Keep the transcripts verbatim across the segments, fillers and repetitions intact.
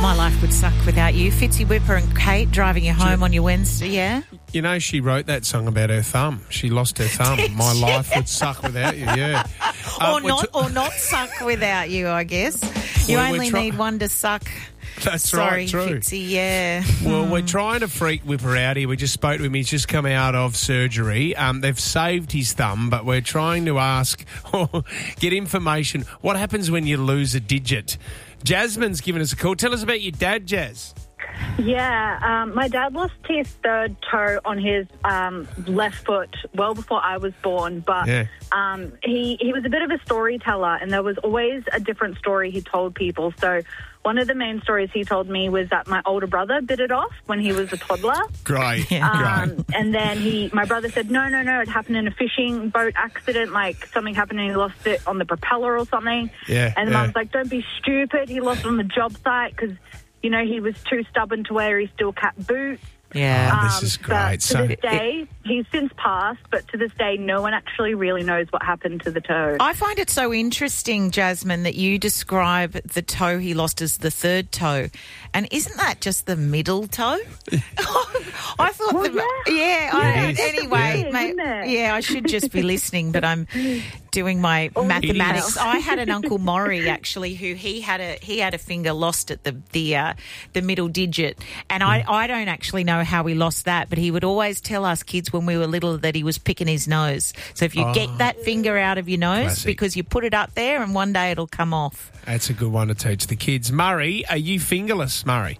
My life would suck without you. Fitzy Whipper and Kate driving you home on your Wednesday, yeah? You know, she wrote that song about her thumb. She lost her thumb. Did My she? life would suck without you, yeah. Or Um, we're not, t- or not suck without you, I guess. You Well, we're only try- need one to suck. That's Sorry, right, true. Fitzy, yeah. Well, we're trying to freak Whipper out here. We just spoke to him. He's just come out of surgery. Um, they've saved his thumb, but we're trying to ask or get information. What happens when you lose a digit? Jasmine's given us a call. Tell us about your dad, Jazz. Yeah, um, my dad lost his third toe on his um, left foot well before I was born, but Yeah. um, he, he was a bit of a storyteller, and there was always a different story he told people. So one of the main stories he told me was that my older brother bit it off when he was a toddler. Great, great. Um, and then he, my brother said, no, no, no, it happened in a fishing boat accident, like something happened and he lost it on the propeller or something. Yeah, And the yeah. mum's like, don't be stupid, he lost it on the job site because, you know, he was too stubborn to wear his steel cap boots. Yeah. Oh, this is but great. to So- this day, he's since passed, but to this day, no one actually really knows what happened to the toe. I find it so interesting, Jasmine, that you describe the toe he lost as the third toe. And isn't that just the middle toe? I thought, Well, the, yeah. yeah, Yeah, I, it is. anyway, Yeah. mate, Isn't it? yeah, I should just be listening, but I'm doing my mathematics. details. I had an Uncle Maury actually, who he had a he had a finger lost at the the uh, the middle digit, and I I don't actually know how he lost that, but he would always tell us kids when we were little that he was picking his nose. So if you get that finger out of your nose, Classic. because you put it up there, and one day it'll come off. That's a good one to teach the kids. Murray, are you fingerless, Murray?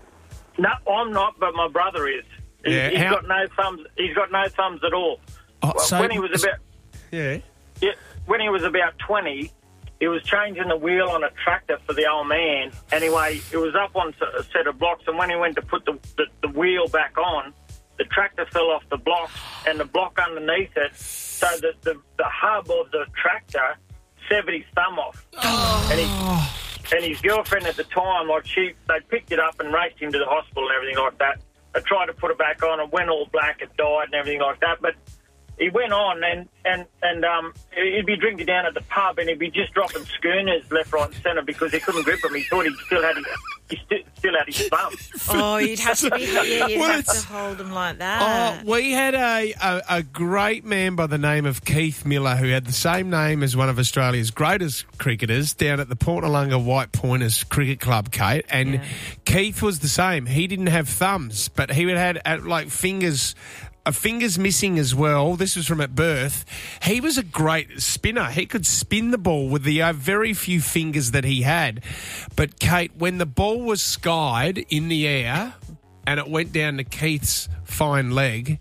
No, I'm not, but my brother is. He, Yeah, he's how- got no thumbs. He's got no thumbs at all. Oh, Well, so- when he was about Yeah. yeah, when he was about twenty, he was changing the wheel on a tractor for the old man. Anyway, it was up on a set of blocks, and when he went to put the, the, the wheel back on, the tractor fell off the block, and the block underneath it, so that the, the hub of the tractor severed his thumb off. Oh. And, he, and his girlfriend at the time, like she, they picked it up and raced him to the hospital and everything like that. They tried to put it back on, and went all black, it died and everything like that. But he went on, and, and, and um, he'd be drinking down at the pub, and he'd be just dropping schooners left, right and centre because he couldn't grip them. He thought he still had his, he sti- still had his thumb. Oh, you'd have to be, yeah, you'd Well, have it's- to hold them like Oh, that. we had a, a, a great man by the name of Keith Miller who had the same name as one of Australia's greatest cricketers down at the Port Nalunga White Pointers Cricket Club, Kate. And Yeah. Keith was the same. He didn't have thumbs, but he would had uh, like fingers... Uh, fingers missing as well. This was from at birth. He was a great spinner. He could spin the ball with the uh, very few fingers that he had. But, Kate, when the ball was skied in the air and it went down to Keith's fine leg,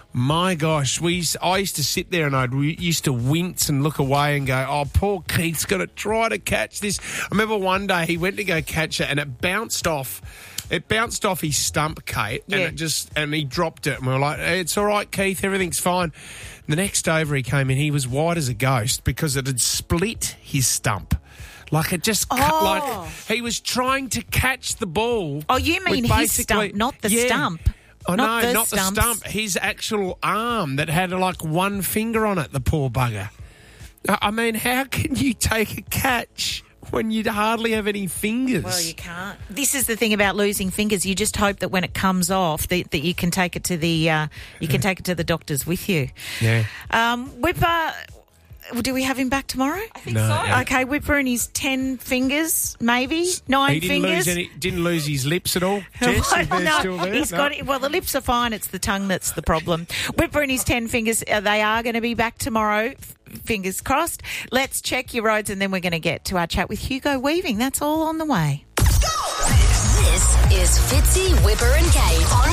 my gosh, we used, I used to sit there and I used to wince and look away and go, oh, poor Keith's got to try to catch this. I remember one day he went to go catch it and it bounced off. It bounced off his stump, Kate, and Yeah. it just and he dropped it. And we were like, "It's all right, Keith. Everything's fine." The next over he came in, he was white as a ghost because it had split his stump. Like it just cut, Oh. like he was trying to catch the ball. Oh, you mean with his basically- stump, not the Yeah. stump. Oh, Not no, the not stumps. the stump. His actual arm that had like one finger on it, the poor bugger. I I mean, how can you take a catch when you hardly have any fingers? Well, you can't. This is the thing about losing fingers. You just hope that when it comes off, that, that you can take it to the uh, you can take it to the doctors with you. Yeah. Um, Whipper, do we have him back tomorrow? I think No, so. yeah. Okay, Whipper and his ten fingers, maybe nine He didn't fingers. lose any. Didn't lose his lips at all. Jess, is there no, still there? he's No? got it. Well, the lips are fine. It's the tongue that's the problem. Whipper and his ten fingers. Uh, they are going to be back tomorrow. F- Fingers crossed. Let's check your roads, and then we're going to get to our chat with Hugo Weaving. That's all on the way. This is Fitzy, Whipper and Kate on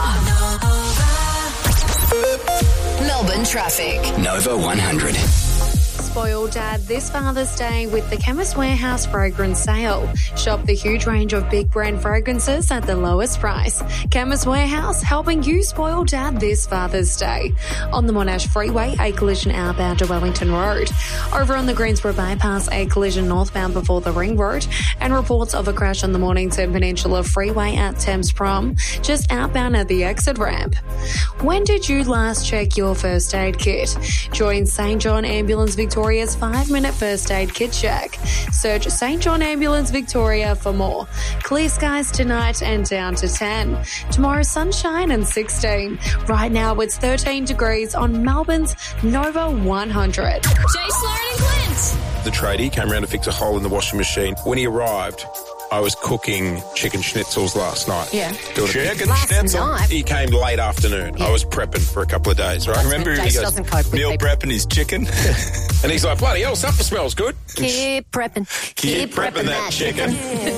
Nova. Melbourne traffic. Nova one hundred. Spoiled Dad this Father's Day with the Chemist Warehouse fragrance sale. Shop the huge range of big brand fragrances at the lowest price. Chemist Warehouse helping you spoil Dad this Father's Day. On the Monash Freeway, a collision outbound to Wellington Road. Over on the Greensboro Bypass, a collision northbound before the Ring Road. And reports of a crash on the Mornington Peninsula Freeway at Thames Prom, just outbound at the exit ramp. When did you last check your first aid kit? Join Saint John Ambulance Victoria Victoria's five-minute first aid kit check. Search Saint John Ambulance Victoria for more. Clear skies tonight and down to ten. Tomorrow, sunshine and sixteen. Right now, it's thirteen degrees on Melbourne's Nova one hundred. Jace, Lauren and Clint. The tradie came around to fix a hole in the washing machine. When he arrived, I was cooking chicken schnitzels last night. Yeah. Doing a Chicken schnitzel? Night? He came late afternoon. Yeah. I was prepping for a couple of days, right? That's Remember, when he Jace goes, doesn't cope with meal people. prepping his chicken. And he's like, bloody hell, supper smells good. Keep prepping. Keep, Keep prepping, prepping that chicken.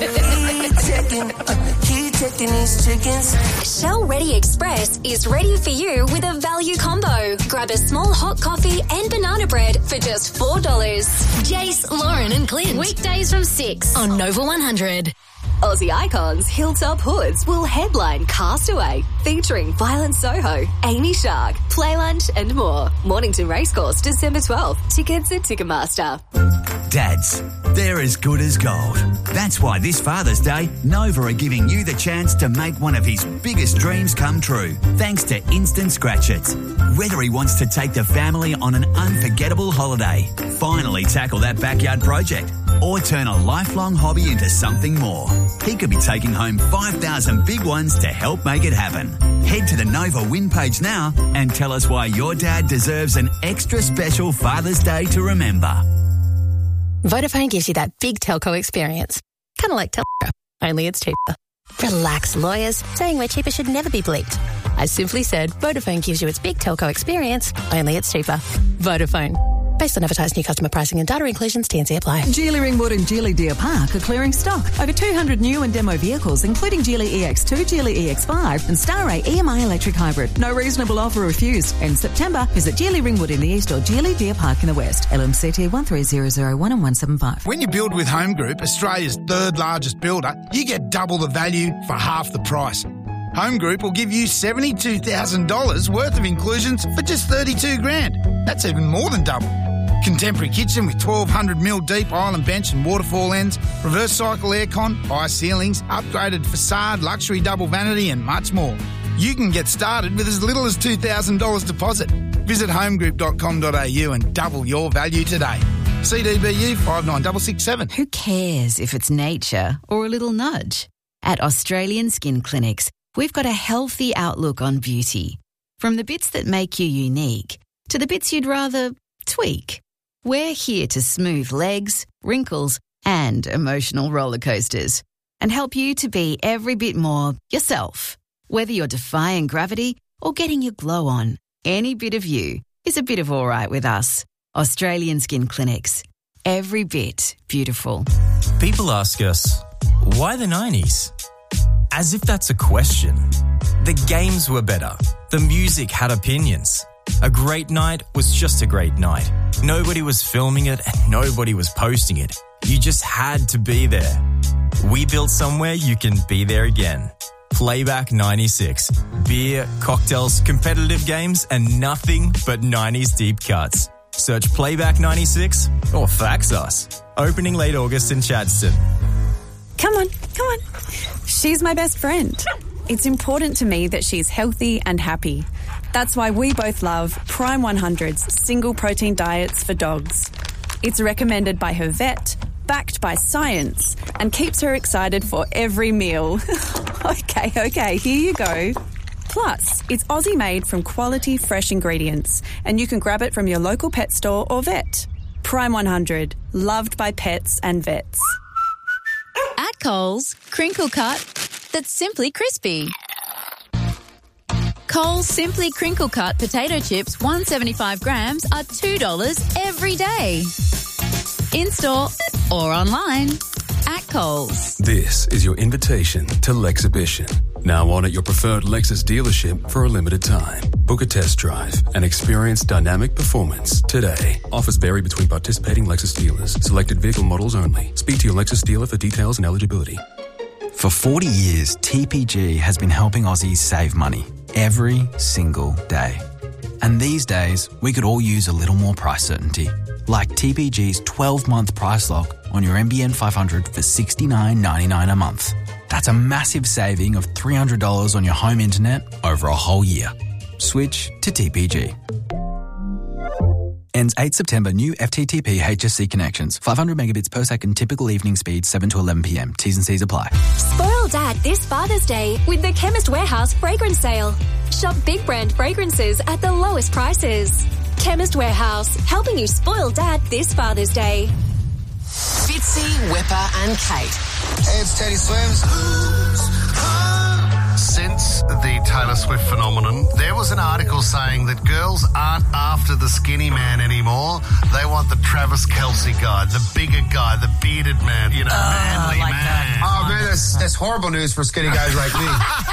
Keep checking these chickens. Shell Ready Express is ready for you with a value combo. Grab a small hot coffee and banana bread for just four dollars. Jace, Lauren and Clint. Weekdays from six on Nova one hundred. Aussie icons Hilltop Hoods will headline Castaway, featuring Violent Soho, Amy Shark, Play Lunch and more. Mornington Racecourse, December twelfth. Tickets at Ticketmaster. Dads, they're as good as gold. That's why this Father's Day, Nova are giving you the chance to make one of his biggest dreams come true, thanks to Instant Scratch It. Whether he wants to take the family on an unforgettable holiday, finally tackle that backyard project, or turn a lifelong hobby into something more, he could be taking home five thousand big ones to help make it happen. Head to the Nova win page now and tell us why your dad deserves an extra special Father's Day to remember. Vodafone gives you that big telco experience. Kind of like Telco, only it's cheaper. Relax, lawyers. Saying we're cheaper should never be bleeped. I simply said Vodafone gives you its big telco experience, only it's cheaper. Vodafone. Based on advertised new customer pricing and data inclusions, T and C apply. Geely Ringwood and Geely Deer Park are clearing stock. Over two hundred new and demo vehicles, including Geely E X two, Geely E X five and Star A E M I electric hybrid. No reasonable offer refused. In September, visit Geely Ringwood in the east or Geely Deer Park in the west. L M C T one three zero zero one and one seven five. When you build with Home Group, Australia's third largest builder, you get double the value for half the price. Home Group will give you seventy-two thousand dollars worth of inclusions for just thirty-two grand. That's even more than double. Contemporary kitchen with twelve hundred mil deep island bench and waterfall ends, reverse cycle aircon, high ceilings, upgraded facade, luxury double vanity and much more. You can get started with as little as two thousand dollars deposit. Visit homegroup dot com dot a u and double your value today. C D B U five nine six six seven. Who cares if it's nature or a little nudge? At Australian Skin Clinics, we've got a healthy outlook on beauty. From the bits that make you unique to the bits you'd rather tweak. We're here to smooth legs, wrinkles, and emotional roller coasters and help you to be every bit more yourself. Whether you're defying gravity or getting your glow on, any bit of you is a bit of all right with us. Australian Skin Clinics. Every bit beautiful. People ask us, why the nineties? As if that's a question. The games were better. The music had opinions. A great night was just a great night. Nobody was filming it and nobody was posting it. You just had to be there. We built somewhere you can be there again. Playback ninety-six. Beer, cocktails, competitive games, and nothing but nineties deep cuts. Search Playback ninety-six or fax us. Opening late August in Chadstone. Come on, come on. She's my best friend. It's important to me that she's healthy and happy. That's why we both love Prime one hundred's single protein diets for dogs. It's recommended by her vet, backed by science, and keeps her excited for every meal. okay, okay, here you go. Plus, it's Aussie made from quality fresh ingredients, and you can grab it from your local pet store or vet. Prime one hundred, loved by pets and vets. At Coles, crinkle cut that's simply crispy. Coles Simply Crinkle Cut potato chips, one hundred seventy-five grams, are two dollars every day. In-store or online at Coles. This is your invitation to Lexhibition. Now on at your preferred Lexus dealership for a limited time. Book a test drive and experience dynamic performance today. Offers vary between participating Lexus dealers. Selected vehicle models only. Speak to your Lexus dealer for details and eligibility. For forty years, T P G has been helping Aussies save money every single day. And these days, we could all use a little more price certainty. Like T P G's twelve-month price lock on your N B N five hundred for sixty-nine ninety-nine a month. That's a massive saving of three hundred dollars on your home internet over a whole year. Switch to T P G. Ends eighth September. New F T T P H S C connections. five hundred megabits per second. Typical evening speed seven to eleven p m. T's and C's apply. Spoil Dad this Father's Day with the Chemist Warehouse fragrance sale. Shop big brand fragrances at the lowest prices. Chemist Warehouse, helping you spoil Dad this Father's Day. Fitzy, Whipper and Kate. Hey, it's Teddy Swims. Since the Taylor Swift phenomenon, there was an article saying that girls aren't after the skinny man anymore. They want the Travis Kelce guy, the bigger guy, the bearded man, you know, Oh, manly like man. that. Oh, man, that's, that's horrible news for skinny guys like me.